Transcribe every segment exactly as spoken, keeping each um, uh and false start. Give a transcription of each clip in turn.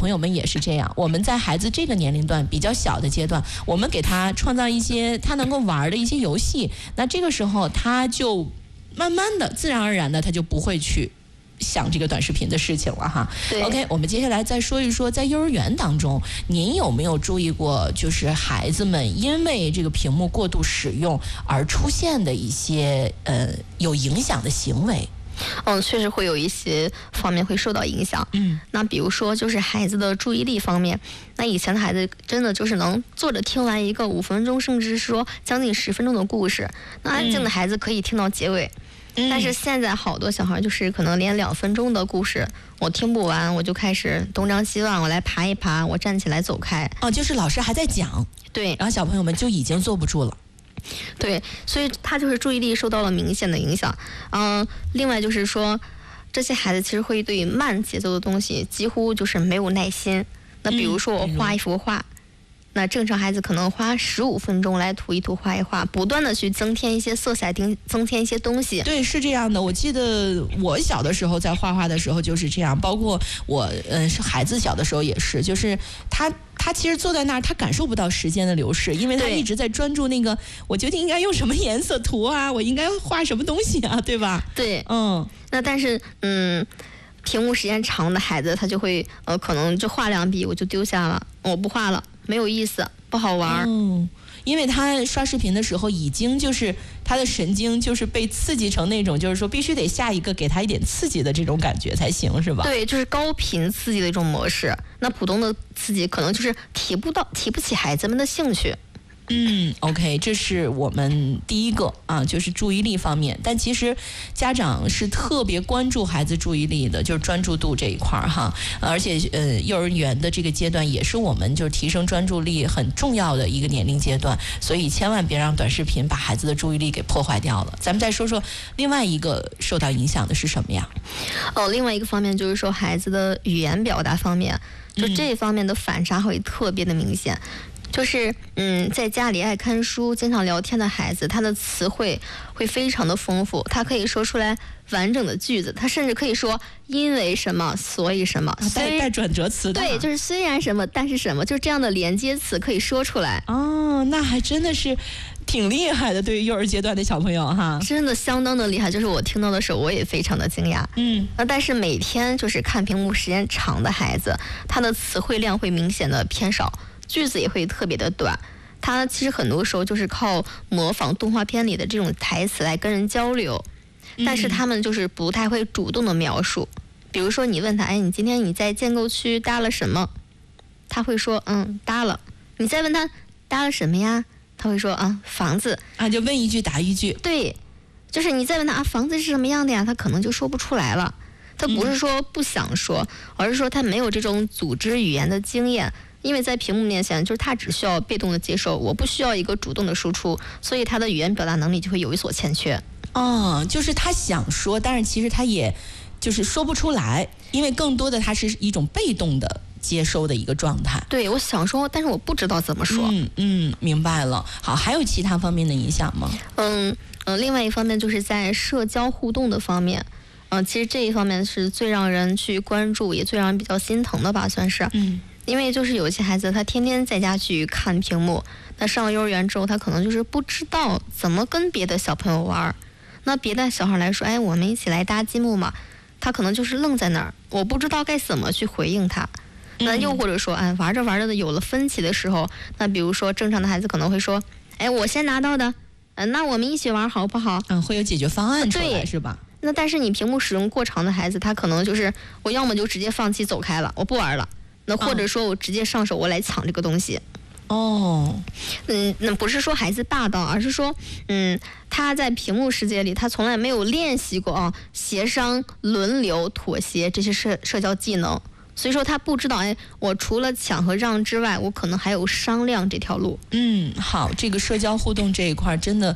朋友们也是这样，我们在孩子这个年龄段比较小的阶段，我们给他创造一些他能够玩的一些游戏，那这个时候他就慢慢的自然而然的他就不会去想这个短视频的事情了哈。OK， 我们接下来再说一说，在幼儿园当中，您有没有注意过，就是孩子们因为这个屏幕过度使用而出现的一些呃有影响的行为？ 嗯，确实会有一些方面会受到影响。 嗯， 那比如说就是孩子的注意力方面，那以前的孩子真的就是能坐着听完一个五分钟，甚至是说将近十分钟的故事，那安静的孩子可以听到结尾。嗯、但是现在好多小孩就是可能连两分钟的故事我听不完，我就开始东张西望，我来爬一爬，我站起来走开。 哦，就是老师还在讲， 对， 然后小朋友们就已经坐不住了。 对，所以他就是注意力受到了明显的影响。嗯、呃，另外就是说，这些孩子其实会对慢节奏的东西几乎就是没有耐心。那比如说我画一幅画，嗯、那正常孩子可能花十五分钟来涂一涂、画一画，不断的去增添一些色彩，增增添一些东西。 对，是这样的。我记得我小的时候在画画的时候就是这样，包括我，嗯，是孩子小的时候也是，就是他。他其实坐在那儿，他感受不到时间的流逝，因为他一直在专注那个，我究竟应该用什么颜色涂啊，我应该画什么东西啊，对吧？ 对， 嗯。 那但是，嗯，屏幕时间长的孩子，他就会，呃，可能就画两笔我就丢下了，我不画了，没有意思，不好玩。 嗯。因为他刷视频的时候，已经就是他的神经就是被刺激成那种，就是说必须得下一个给他一点刺激的这种感觉才行，是吧？ 对，就是高频刺激的一种模式。那普通的刺激可能就是提不到、提不起孩子们的兴趣。 嗯 ，OK， 这是我们第一个啊，就是注意力方面。但其实家长是特别关注孩子注意力的，就是专注度这一块儿哈。而且呃，幼儿园的这个阶段也是我们就是提升专注力很重要的一个年龄阶段，所以千万别让短视频把孩子的注意力给破坏掉了。咱们再说说另外一个受到影响的是什么呀？ 哦，另外一个方面就是说孩子的语言表达方面，就这一方面的反差会特别的明显。就是嗯，在家里爱看书、经常聊天的孩子，他的词汇会非常的丰富，他可以说出来完整的句子，他甚至可以说因为什么，所以什么， 带带转折词的。 对，就是虽然什么，但是什么，就是这样的连接词可以说出来。 哦，那还真的是挺厉害的，对于幼儿阶段的小朋友哈， 真的相当的厉害。就是我听到的时候，我也非常的惊讶。 嗯， 那但是每天就是看屏幕时间长的孩子，他的词汇量会明显的偏少。句子也会特别的短，他其实很多时候就是靠模仿动画片里的这种台词来跟人交流，但是他们就是不太会主动的描述。比如说你问他，哎，你今天你在建构区搭了什么？他会说，嗯，搭了。你再问他搭了什么呀？他会说，啊，房子啊，就问一句答一句。 对，就是你再问他啊，房子是什么样的呀？他可能就说不出来了。他不是说不想说，而是说他没有这种组织语言的经验。因为在屏幕面前，就是他只需要被动的接受，我不需要一个主动的输出，所以他的语言表达能力就会有所欠缺。 哦，就是他想说，但是其实他也就是说不出来，因为更多的他是一种被动的接收的一个状态。 对，我想说，但是我不知道怎么说。 嗯嗯，明白了。好，还有其他方面的影响吗？ 嗯嗯、呃，另外一方面就是在社交互动的方面。嗯、呃，其实这一方面是最让人去关注，也最让人比较心疼的吧，算是。 嗯。 因为就是有些孩子他天天在家去看屏幕，那上了幼儿园之后他可能就是不知道怎么跟别的小朋友玩。那别的小孩来说，哎，我们一起来搭积木嘛，他可能就是愣在那儿，我不知道该怎么去回应他。那又或者说，哎，玩着玩着的有了分歧的时候，那比如说正常的孩子可能会说，哎，我先拿到的，嗯，那我们一起玩好不好？ 嗯，会有解决方案出来，是吧？ 那但是你屏幕使用过长的孩子，他可能就是我要么就直接放弃走开了，我不玩了。那或者说我直接上手，我来抢这个东西。 哦， 嗯，那不是说孩子霸道，而是说，嗯，他在屏幕世界里，他从来没有练习过啊，协商、轮流、妥协这些社社交技能，所以说他不知道，哎，我除了抢和让之外，我可能还有商量这条路。 嗯，好，这个社交互动这一块真的。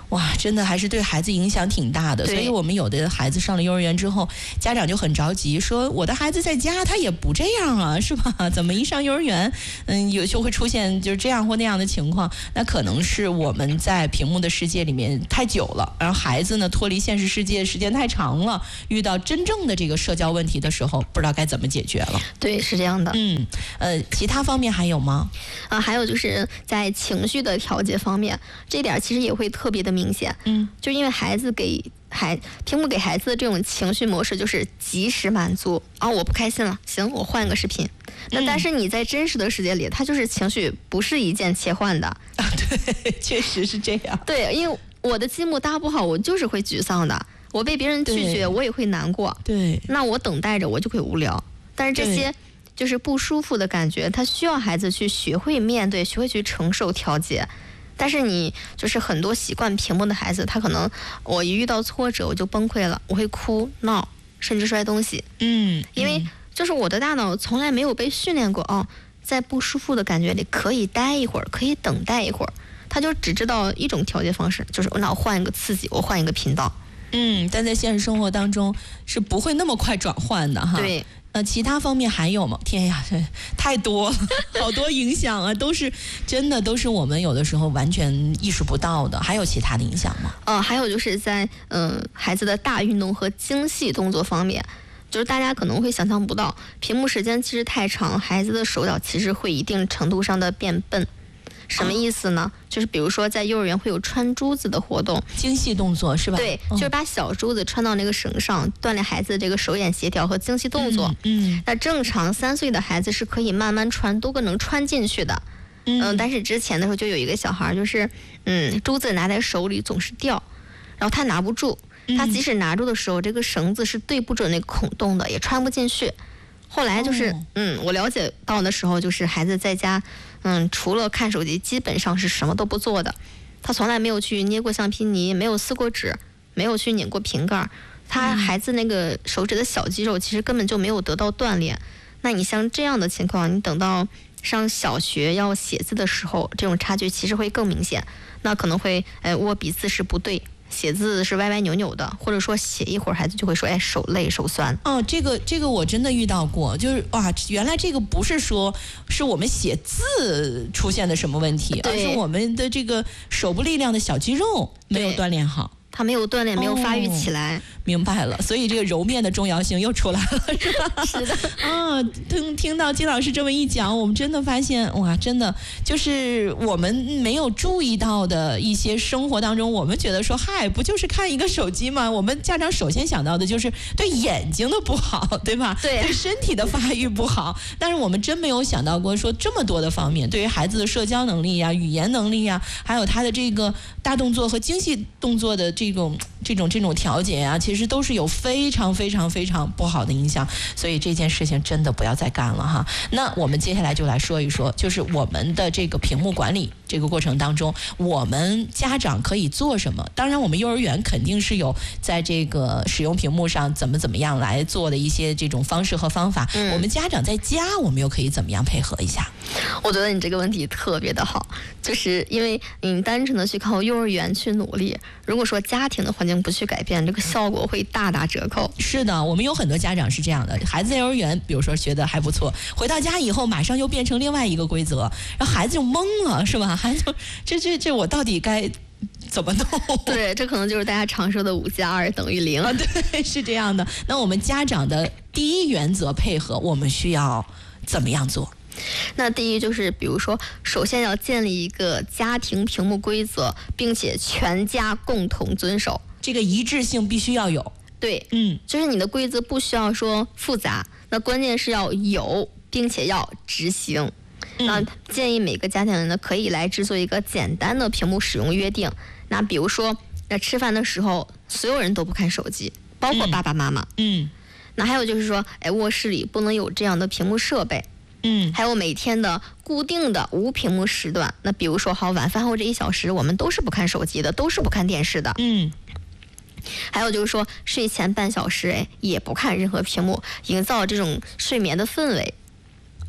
哇，真的还是对孩子影响挺大的。所以我们有的孩子上了幼儿园之后，家长就很着急，说我的孩子在家他也不这样啊，是吧？怎么一上幼儿园，嗯，有就会出现就是这样或那样的情况？那可能是我们在屏幕的世界里面太久了，然后孩子呢脱离现实世界时间太长了，遇到真正的这个社交问题的时候，不知道该怎么解决了。 对，是这样的。 嗯，呃，其他方面还有吗？ 啊，还有就是在情绪的调节方面，这点其实也会特别的明显。 嗯， 就因为孩子给孩屏幕给孩子的这种情绪模式就是及时满足啊，我不开心了，行，我换个视频。那但是你在真实的世界里，他就是情绪不是一键切换的。 啊，对，确实是这样。 对，因为我的积木搭不好，我就是会沮丧的。我被别人拒绝，我也会难过。 对， 那我等待着，我就会无聊。但是这些就是不舒服的感觉，他需要孩子去学会面对，学会去承受、调节。但是你就是很多习惯屏幕的孩子，他可能我一遇到挫折我就崩溃了，我会哭闹，甚至摔东西。 嗯， 因为就是我的大脑从来没有被训练过哦，在不舒服的感觉里可以待一会儿，可以等待一会儿，他就只知道一种调节方式，就是那我换一个刺激，我换一个频道。 嗯，但在现实生活当中是不会那么快转换的哈。 对。 呃，其他方面还有吗？天呀，这太多了，好多影响啊，都是真的，都是我们有的时候完全意识不到的。还有其他的影响吗？ 呃，还有就是在嗯、呃、孩子的大运动和精细动作方面，就是大家可能会想象不到，屏幕时间其实太长，孩子的手脚其实会一定程度上的变笨。什么意思呢？就是比如说在幼儿园会有穿珠子的活动， 精细动作是吧？ 对，就是把小珠子穿到那个绳上，锻炼孩子的这个手眼协调和精细动作。 嗯，嗯那正常三岁的孩子是可以慢慢穿，都个能穿进去的。嗯、呃，但是之前的时候就有一个小孩，就是嗯，珠子拿在手里总是掉，然后他拿不住，他即使拿住的时候，这个绳子是对不准那个孔洞的，也穿不进去。后来就是，嗯，我了解到的时候，就是孩子在家，嗯，除了看手机，基本上是什么都不做的。他从来没有去捏过橡皮泥，没有撕过纸，没有去拧过瓶盖。他孩子那个手指的小肌肉，其实根本就没有得到锻炼。那你像这样的情况，你等到上小学要写字的时候，这种差距其实会更明显。那可能会，哎，握笔姿势不对。写字是歪歪扭扭的，或者说写一会儿孩子就会说哎手累手酸。 哦，这个这个我真的遇到过，就是哇，原来这个不是说是我们写字出现的什么问题，而是我们的这个手部力量的小肌肉没有锻炼好。 他没有锻炼，没有发育起来。哦， 明白了，所以这个揉面的重要性又出来了，是吧？ 是的。 啊，听听到金老师这么一讲，我们真的发现，哇，真的就是我们没有注意到的一些生活当中，我们觉得说，嗨，不就是看一个手机吗？我们家长首先想到的就是对眼睛的不好，对吧？ 对。 对身体的发育不好，但是我们真没有想到过说这么多的方面，对于孩子的社交能力呀、语言能力呀，还有他的这个大动作和精细动作的这种这种这种调节啊，其实都是有非常非常非常不好的影响，所以这件事情真的不要再干了哈。那我们接下来就来说一说，就是我们的这个屏幕管理这个过程当中，我们家长可以做什么？当然，我们幼儿园肯定是有在这个使用屏幕上怎么怎么样来做的一些这种方式和方法。嗯、我们家长在家，我们又可以怎么样配合一下？ 我觉得你这个问题特别的好，就是因为你单纯的去靠幼儿园去努力，如果说家庭的环境不去改变，这个效果会大打折扣。 是的，我们有很多家长是这样的，孩子在幼儿园，比如说学的还不错，回到家以后马上又变成另外一个规则，然后孩子就懵了，是吧？孩子就这这这我到底该怎么弄？ 对，这可能就是大家常说的五加二等于零啊。对，是这样的。那我们家长的第一原则配合，我们需要怎么样做？ 那第一就是，比如说，首先要建立一个家庭屏幕规则，并且全家共同遵守， 这个一致性必须要有。 对， 嗯， 就是你的规则不需要说复杂，那关键是要有，并且要执行。嗯、那建议每个家庭呢可以来制作一个简单的屏幕使用约定。那比如说，那吃饭的时候，所有人都不看手机，包括爸爸妈妈。 嗯。 那还有就是说，哎，卧室里不能有这样的屏幕设备。 嗯， 还有每天的固定的无屏幕时段，那比如说好晚饭后这一小时，我们都是不看手机的，都是不看电视的。 嗯， 还有就是说睡前半小时，哎，也不看任何屏幕，营造这种睡眠的氛围。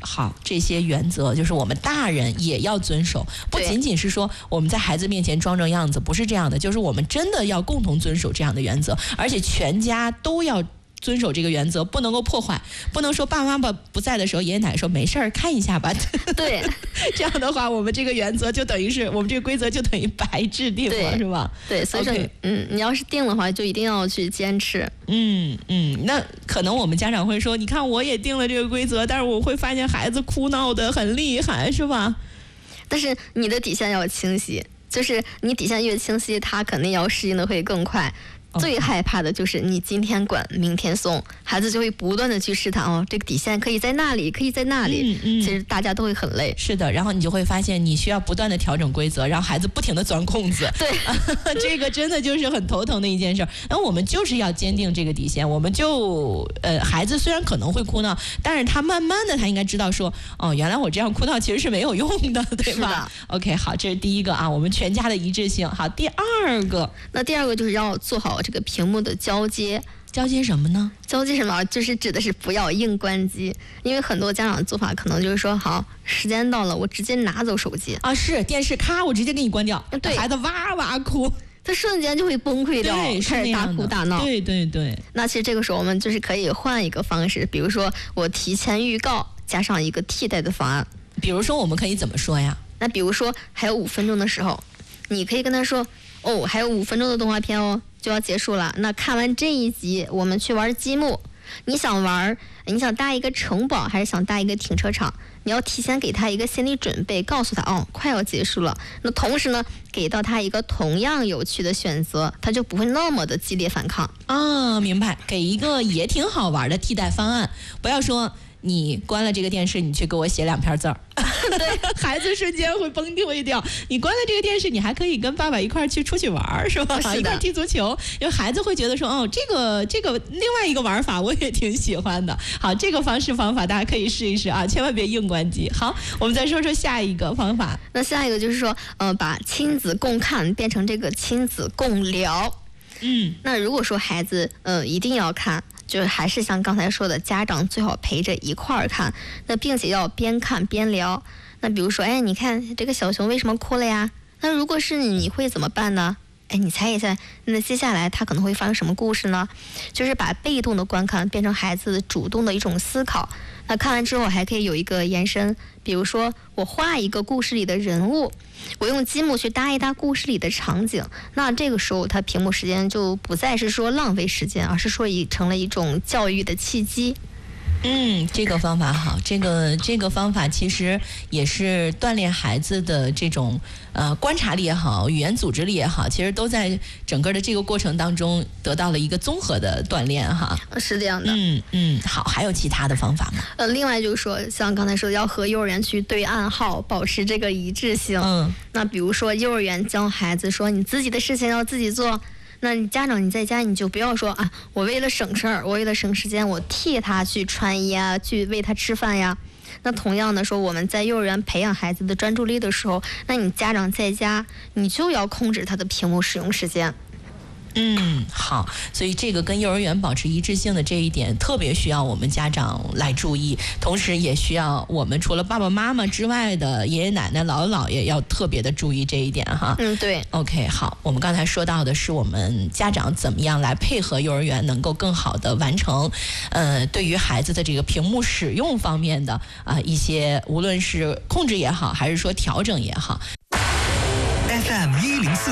好，这些原则就是我们大人也要遵守，不仅仅是说我们在孩子面前装装样子，不是这样的，就是我们真的要共同遵守这样的原则，而且全家都要遵守这个原则，不能够破坏，不能说爸爸妈妈不在的时候，爷爷奶奶说没事儿看一下吧。 对， 这样的话，我们这个原则就等于是我们这个规则就等于白制定了，是吧？ 对，所以说， okay. 嗯，你要是定的话，就一定要去坚持。 嗯嗯，那可能我们家长会说，你看我也定了这个规则，但是我会发现孩子哭闹的很厉害，是吧？ 但是你的底线要清晰，就是你底线越清晰，他肯定要适应的会更快。最害怕的就是你今天管明天松，孩子就会不断的去试探哦，这个底线可以在那里，可以在那里。嗯嗯，其实大家都会很累。 是的，然后你就会发现你需要不断的调整规则，让孩子不停的钻空子。 对， 这个真的就是很头疼的一件事。然后我们就是要坚定这个底线，我们就呃，孩子虽然可能会哭闹，但是他慢慢的他应该知道说，哦，原来我这样哭闹其实是没有用的，对吧 ？OK， 好，这是第一个啊，我们全家的一致性。好，第二个， 那第二个就是要做好这个屏幕的交接。 交接什么呢？ 交接什么？就是指的是不要硬关机，因为很多家长的做法可能就是说，好，时间到了，我直接拿走手机啊，是电视咔，我直接给你关掉， 对， 孩子哇哇哭， 他瞬间就会崩溃掉，开始大哭大闹。 对对对。 那其实这个时候我们就是可以换一个方式，比如说我提前预告，加上一个替代的方案。 比如说我们可以怎么说呀？ 那比如说还有五分钟的时候，你可以跟他说，哦，还有五分钟的动画片哦，就要结束了。那看完这一集，我们去玩积木。你想玩，你想搭一个城堡，还是想搭一个停车场？你要提前给他一个心理准备，告诉他哦，快要结束了。那同时呢，给到他一个同样有趣的选择，他就不会那么的激烈反抗。 啊，明白，给一个也挺好玩的替代方案，不要说你关了这个电视，你去给我写两篇字儿。对，孩子瞬间会崩溃掉。你关了这个电视，你还可以跟爸爸一块儿去出去玩，是吧？ 是一块踢足球，因为孩子会觉得说，哦，这个这个另外一个玩法我也挺喜欢的。好，这个方式方法大家可以试一试啊，千万别硬关机。好，我们再说说下一个方法。 那下一个就是说，呃，把亲子共看变成这个亲子共聊。 嗯， 那如果说孩子呃一定要看，就是还是像刚才说的，家长最好陪着一块儿看，那并且要边看边聊。那比如说，哎，你看这个小熊为什么哭了呀？那如果是你，你会怎么办呢？哎，你猜一猜，那接下来他可能会发生什么故事呢？就是把被动的观看变成孩子主动的一种思考。那看完之后还可以有一个延伸，比如说我画一个故事里的人物，我用积木去搭一搭故事里的场景。那这个时候他屏幕时间就不再是说浪费时间，而是说已成了一种教育的契机。 嗯，这个方法好，这个这个方法其实也是锻炼孩子的这种呃观察力也好，语言组织力也好，其实都在整个的这个过程当中得到了一个综合的锻炼哈。 是这样的。 嗯嗯，好，还有其他的方法吗？ 呃，另外就是说，像刚才说的，要和幼儿园去对暗号，保持这个一致性。 嗯， 那比如说幼儿园教孩子说，你自己的事情要自己做。那你家长你在家你就不要说啊，我为了省事儿，我为了省时间，我替他去穿衣啊，去喂他吃饭呀。那同样的说，我们在幼儿园培养孩子的专注力的时候，那你家长在家你就要控制他的屏幕使用时间。 嗯，好，所以这个跟幼儿园保持一致性的这一点特别需要我们家长来注意，同时也需要我们除了爸爸妈妈之外的爷爷奶奶姥姥姥爷要特别的注意这一点哈。 嗯，对。 OK， 好，我们刚才说到的是我们家长怎么样来配合幼儿园能够更好的完成呃对于孩子的这个屏幕使用方面的啊、呃、一些无论是控制也好还是说调整也好。 F M 一零四